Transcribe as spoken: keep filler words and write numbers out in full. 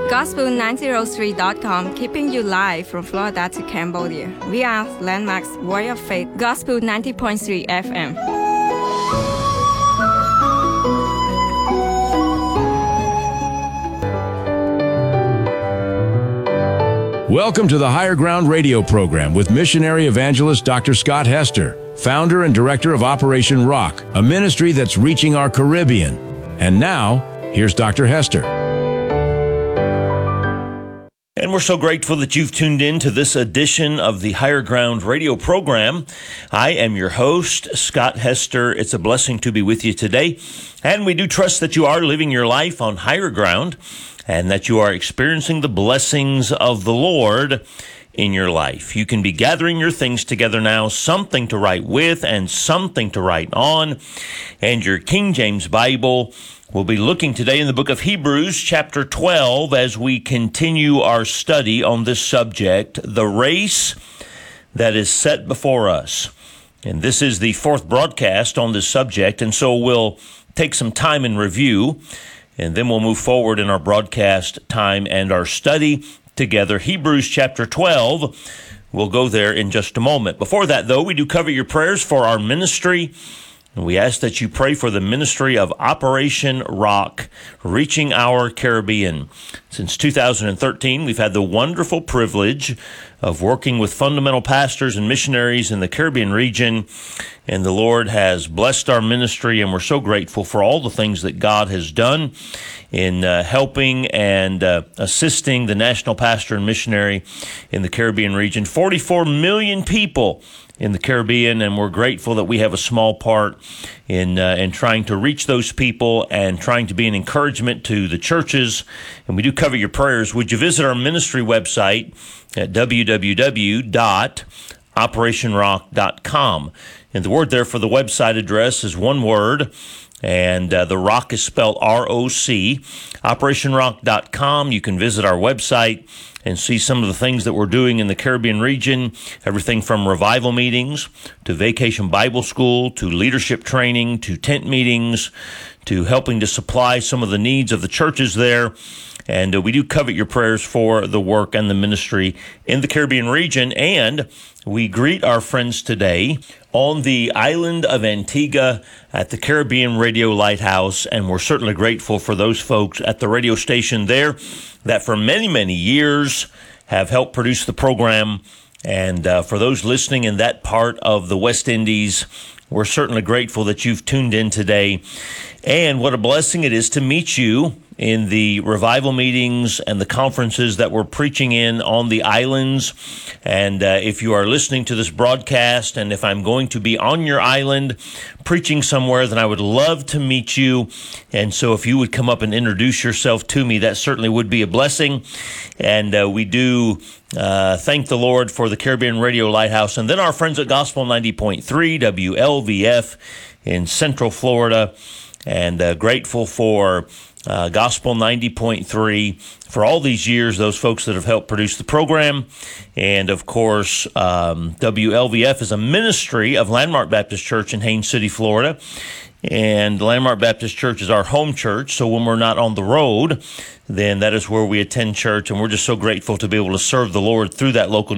Gospel nine oh three dot com, keeping you live from Florida to Cambodia. We are Landmark's Word of Faith, Gospel ninety point three F M. Welcome to the Higher Ground radio program with missionary evangelist Doctor Scott Hester, founder and director of Operation Rock, a ministry that's reaching our Caribbean. And now, here's Doctor Hester. And we're so grateful that you've tuned in to this edition of the Higher Ground radio program. I am your host, Scott Hester. It's a blessing to be with you today. And we do trust that you are living your life on higher ground and that you are experiencing the blessings of the Lord in your life. You can be gathering your things together now, something to write with and something to write on. And your King James Bible. We'll be looking today in the book of Hebrews, chapter twelve, as we continue our study on this subject, the race that is set before us. And this is the fourth broadcast on this subject, and so we'll take some time in review, and then we'll move forward in our broadcast time and our study together. Hebrews chapter twelve, we'll go there in just a moment. Before that, though, we do cover your prayers for our ministry. We ask that you pray for the ministry of Operation Rock, reaching our Caribbean. Since two thousand thirteen, we've had the wonderful privilege of working with fundamental pastors and missionaries in the Caribbean region, and the Lord has blessed our ministry, and we're so grateful for all the things that God has done in uh, helping and uh, assisting the national pastor and missionary in the Caribbean region. forty-four million people in the Caribbean, and we're grateful that we have a small part in uh, in trying to reach those people and trying to be an encouragement to the churches. And we do cover your prayers. Would you visit our ministry website at w w w dot operation rock dot com? And the word there for the website address is one word, and uh, the rock is spelled R O C, operation rock dot com. You can visit our website and see some of the things that we're doing in the Caribbean region, everything from revival meetings to vacation Bible school to leadership training to tent meetings to helping to supply some of the needs of the churches there. And uh, we do covet your prayers for the work and the ministry in the Caribbean region. And we greet our friends today on the island of Antigua at the Caribbean Radio Lighthouse. And we're certainly grateful for those folks at the radio station there that for many, many years have helped produce the program. And uh, for those listening in that part of the West Indies, we're certainly grateful that you've tuned in today. And what a blessing it is to meet you in the revival meetings and the conferences that we're preaching in on the islands. And uh, if you are listening to this broadcast, and if I'm going to be on your island preaching somewhere, then I would love to meet you. And so if you would come up and introduce yourself to me, that certainly would be a blessing. And uh, we do uh, thank the Lord for the Caribbean Radio Lighthouse. And then our friends at Gospel ninety point three W L V F in Central Florida. And uh, grateful for uh, Gospel ninety point three for all these years, those folks that have helped produce the program. And, of course, um, W L V F is a ministry of Landmark Baptist Church in Haines City, Florida. And Landmark Baptist Church is our home church, so when we're not on the road, then that is where we attend church. And we're just so grateful to be able to serve the Lord through that local